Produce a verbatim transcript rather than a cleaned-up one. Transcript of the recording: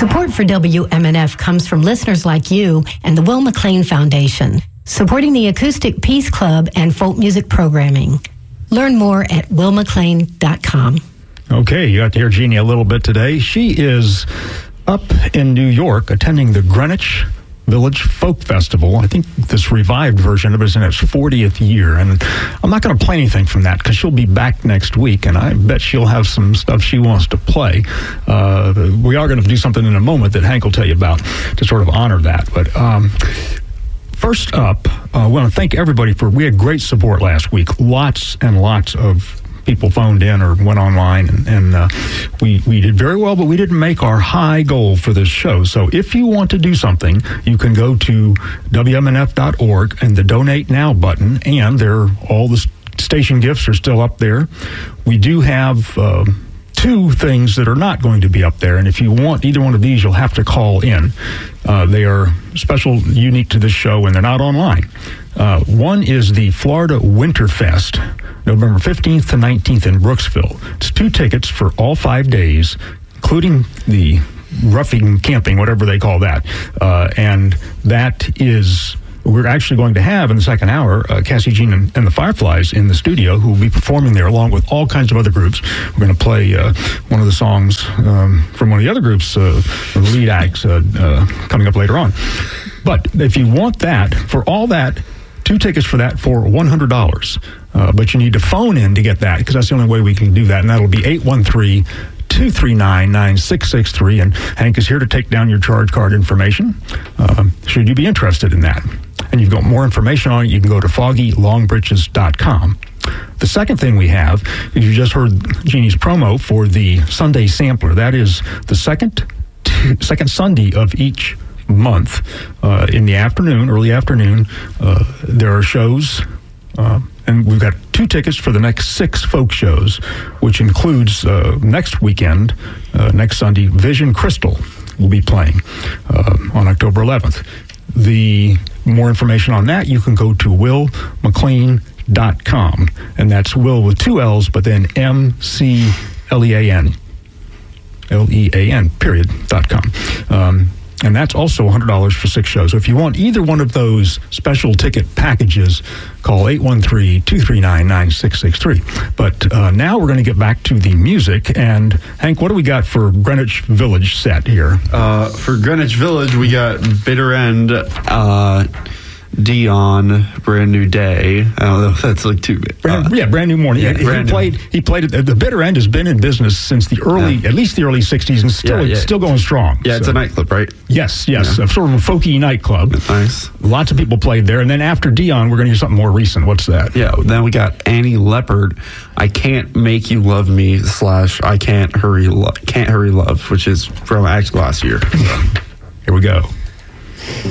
Support for W M N F comes from listeners like you and the Will McLean Foundation, supporting the Acoustic Peace Club and folk music programming. Learn more at will mclean dot com. Okay, you got to hear Jeannie a little bit today. She is up in New York attending the Greenwich Village Folk Festival. I think this revived version of it is in its fortieth year, and I'm not going to play anything from that because she'll be back next week, and I bet she'll have some stuff she wants to play. Uh, we are going to do something in a moment that Hank will tell you about to sort of honor that. But um, first up, uh, I want to thank everybody for, we had great support last week. Lots and lots of people phoned in or went online, and, and uh, we, we did very well, but we didn't make our high goal for this show. So if you want to do something, you can go to W M N F dot org and the Donate Now button, and there all the station gifts are still up there. We do have uh, two things that are not going to be up there, and if you want either one of these, you'll have to call in. Uh, they are special, unique to this show, and they're not online. Uh, one is the Florida Winterfest, November fifteenth to nineteenth in Brooksville. It's two tickets for all five days, including the roughing camping, whatever they call that. Uh, and that is, we're actually going to have in the second hour, uh, Cassie Jean and, and the Fireflies in the studio, who will be performing there along with all kinds of other groups. We're going to play uh, one of the songs um, from one of the other groups, uh, the lead acts, uh, uh, coming up later on. But if you want that, for all that, two tickets for that for one hundred dollars. Uh, but you need to phone in to get that, because that's the only way we can do that, and that'll be eight one three, two three nine, nine six six three, and Hank is here to take down your charge card information, uh, should you be interested in that. And you've got more information on it, you can go to foggy long bridges dot com. The second thing we have is, you just heard Jeannie's promo for the Sunday Sampler. That is the second, t- second Sunday of each month, uh, in the afternoon, early afternoon. Uh, there are shows, uh, and we've got two tickets for the next six folk shows, which includes uh, next weekend, uh, next Sunday, Vision Crystal will be playing uh, on October eleventh. The more information on that, you can go to will mclean dot com, and that's Will with two L's, but then M C L E A N, L E A N, period, dot com. Um, And that's also one hundred dollars for six shows. So if you want either one of those special ticket packages, call eight one three, two three nine, nine six six three. But uh, now we're going to get back to the music. And Hank, what do we got for Greenwich Village set here? Uh, for Greenwich Village, we got Bitter End, uh, Dion, Brand New Day. I don't know if that's like too big. Uh, yeah, Brand New Morning. Yeah, he, he played. He played it. The Bitter End has been in business since the early, yeah. at least the early sixties, and still yeah, yeah. still going strong. Yeah, so. It's a nightclub, right? Yes, yes, yeah. a sort of a folky nightclub. Nice. Lots of people played there, and then after Dion, we're going to do something more recent. What's that? Yeah. Then we got Annie Leopard. I Can't Make You Love Me slash I Can't Hurry Lo- Can't Hurry Love, which is from actually last year. So. Here we go.